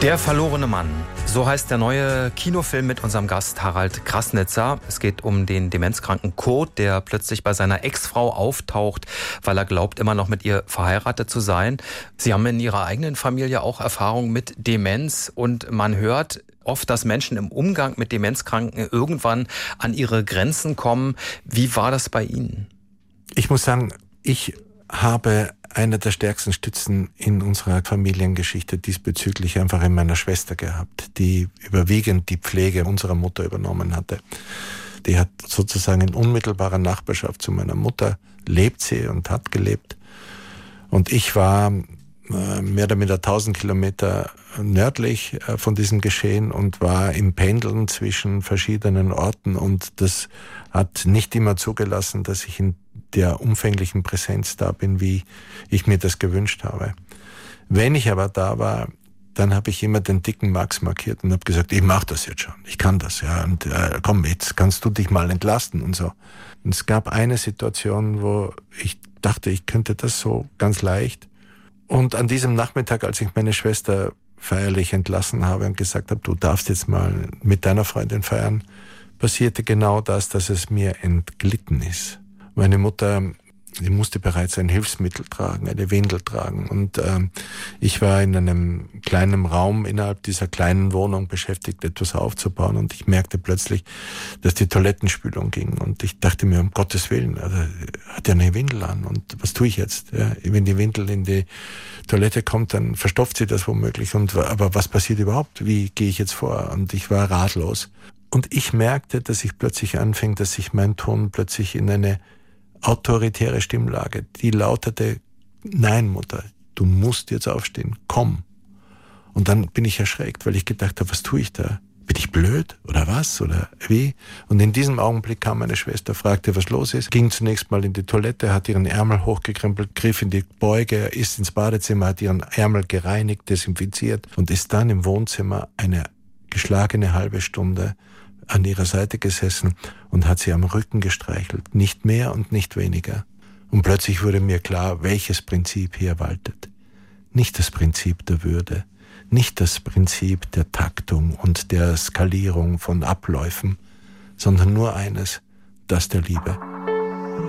Der verlorene Mann. So heißt der neue Kinofilm mit unserem Gast Harald Krassnitzer. Es geht um den demenzkranken Kurt, der plötzlich bei seiner Ex-Frau auftaucht, weil er glaubt, immer noch mit ihr verheiratet zu sein. Sie haben in Ihrer eigenen Familie auch Erfahrung mit Demenz und man hört oft, dass Menschen im Umgang mit Demenzkranken irgendwann an ihre Grenzen kommen. Wie war das bei Ihnen? Ich muss sagen, ich habe eine der stärksten Stützen in unserer Familiengeschichte diesbezüglich einfach in meiner Schwester gehabt, die überwiegend die Pflege unserer Mutter übernommen hatte. Die hat sozusagen in unmittelbarer Nachbarschaft zu meiner Mutter lebt sie und hat gelebt. Und ich war mehr oder minder 1000 Kilometer nördlich von diesem Geschehen und war im Pendeln zwischen verschiedenen Orten, und das hat nicht immer zugelassen, dass ich in der umfänglichen Präsenz da bin, wie ich mir das gewünscht habe. Wenn ich aber da war, dann habe ich immer den dicken Max markiert und habe gesagt, ich mache das jetzt schon, ich kann das, ja, und komm, jetzt kannst du dich mal entlasten und so. Und es gab eine Situation, wo ich dachte, ich könnte das so ganz leicht. Und an diesem Nachmittag, als ich meine Schwester feierlich entlassen habe und gesagt habe, du darfst jetzt mal mit deiner Freundin feiern, passierte genau das, dass es mir entglitten ist. Meine Mutter, die musste bereits ein Hilfsmittel tragen, eine Windel tragen. Und ich war in einem kleinen Raum innerhalb dieser kleinen Wohnung beschäftigt, etwas aufzubauen. Und ich merkte plötzlich, dass die Toilettenspülung ging. Und ich dachte mir, um Gottes Willen, also, hat ja eine Windel an. Und was tue ich jetzt? Ja, wenn die Windel in die Toilette kommt, dann verstopft sie das womöglich. Aber was passiert überhaupt? Wie gehe ich jetzt vor? Und ich war ratlos. Und ich merkte, dass ich plötzlich anfing, dass sich mein Ton plötzlich in eine autoritäre Stimmlage, die lautete, nein, Mutter, du musst jetzt aufstehen, komm. Und dann bin ich erschreckt, weil ich gedacht habe, was tue ich da? Bin ich blöd oder was oder wie? Und in diesem Augenblick kam meine Schwester, fragte, was los ist, ging zunächst mal in die Toilette, hat ihren Ärmel hochgekrempelt, griff in die Beuge, ist ins Badezimmer, hat ihren Ärmel gereinigt, desinfiziert und ist dann im Wohnzimmer eine geschlagene halbe Stunde an ihrer Seite gesessen und hat sie am Rücken gestreichelt, nicht mehr und nicht weniger. Und plötzlich wurde mir klar, welches Prinzip hier waltet. Nicht das Prinzip der Würde, nicht das Prinzip der Taktung und der Skalierung von Abläufen, sondern nur eines, das der Liebe.